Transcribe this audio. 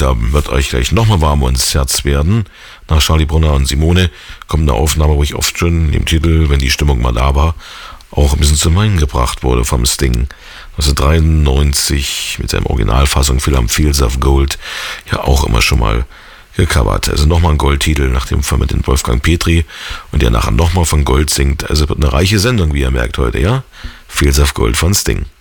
Und da wird euch gleich nochmal warm ums Herz werden. Nach Charlie Brunner und Simone kommt eine Aufnahme, wo ich oft schon im Titel, wenn die Stimmung mal da war, auch ein bisschen zum Weinen gebracht wurde vom Sting. 1993 mit seiner Originalfassung Phil am Fields of Gold ja auch immer schon mal gecovert. Also nochmal ein Goldtitel, nach dem Fall mit den Wolfgang Petri und der nachher nochmal von Gold singt. Also wird eine reiche Sendung, wie ihr merkt heute, ja? Fields of Gold von Sting.